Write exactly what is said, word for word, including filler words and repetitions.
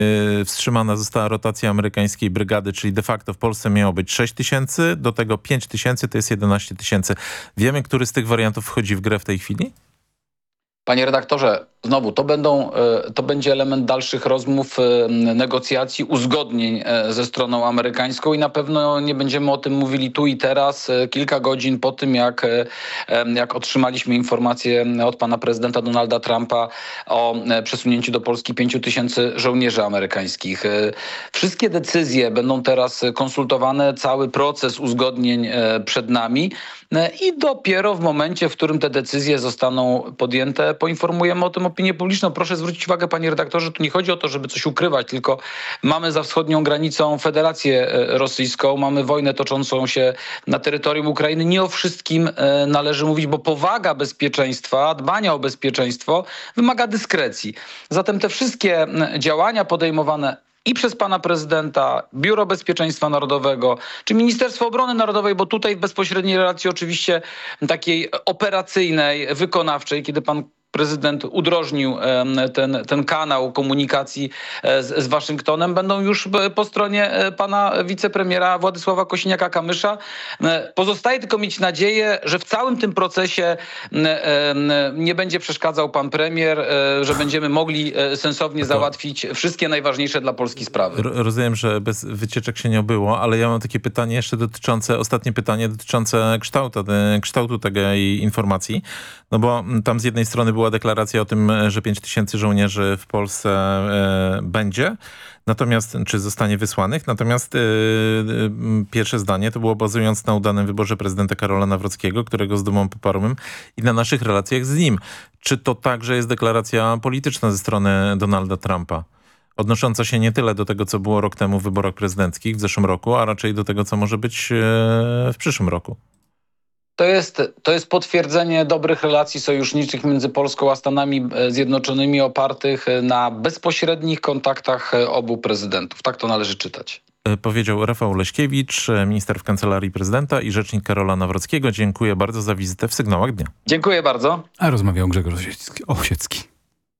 Yy, wstrzymana została rotacja amerykańskiej brygady, czyli de facto w Polsce miało być sześć tysięcy, do tego pięć tysięcy to jest jedenaście tysięcy. Wiemy, który z tych wariantów wchodzi w grę w tej chwili? Panie redaktorze, znowu, to, będą, to będzie element dalszych rozmów, negocjacji, uzgodnień ze stroną amerykańską i na pewno nie będziemy o tym mówili tu i teraz, kilka godzin po tym, jak, jak otrzymaliśmy informację od pana prezydenta Donalda Trumpa o przesunięciu do Polski pięciu tysięcy żołnierzy amerykańskich. Wszystkie decyzje będą teraz konsultowane, cały proces uzgodnień przed nami i dopiero w momencie, w którym te decyzje zostaną podjęte, poinformujemy o tym opinię publiczną. Proszę zwrócić uwagę, panie redaktorze, tu nie chodzi o to, żeby coś ukrywać, tylko mamy za wschodnią granicą Federację Rosyjską, mamy wojnę toczącą się na terytorium Ukrainy. Nie o wszystkim należy mówić, bo powaga bezpieczeństwa, dbania o bezpieczeństwo wymaga dyskrecji. Zatem te wszystkie działania podejmowane i przez pana prezydenta, Biuro Bezpieczeństwa Narodowego, czy Ministerstwo Obrony Narodowej, bo tutaj w bezpośredniej relacji oczywiście takiej operacyjnej, wykonawczej, kiedy pan prezydent udrożnił ten, ten kanał komunikacji z, z Waszyngtonem, będą już po stronie pana wicepremiera Władysława Kosiniaka-Kamysza. Pozostaje tylko mieć nadzieję, że w całym tym procesie nie będzie przeszkadzał pan premier, że będziemy mogli sensownie załatwić wszystkie najważniejsze dla Polski sprawy. Rozumiem, że bez wycieczek się nie obyło, ale ja mam takie pytanie jeszcze dotyczące, ostatnie pytanie dotyczące kształtu, kształtu tej informacji. No bo tam z jednej strony była deklaracja o tym, że pięć tysięcy żołnierzy w Polsce e, będzie, natomiast, czy zostanie wysłanych, natomiast e, e, pierwsze zdanie to było bazując na udanym wyborze prezydenta Karola Nawrockiego, którego z dumą poparłem i na naszych relacjach z nim. Czy to także jest deklaracja polityczna ze strony Donalda Trumpa? Odnosząca się nie tyle do tego, co było rok temu w wyborach prezydenckich w zeszłym roku, a raczej do tego, co może być e, w przyszłym roku. To jest, to jest potwierdzenie dobrych relacji sojuszniczych między Polską a Stanami Zjednoczonymi opartych na bezpośrednich kontaktach obu prezydentów. Tak to należy czytać. Powiedział Rafał Leśkiewicz, minister w Kancelarii Prezydenta i rzecznik Karola Nawrockiego. Dziękuję bardzo za wizytę w Sygnałach Dnia. Dziękuję bardzo. A rozmawiał Grzegorz Osiecki.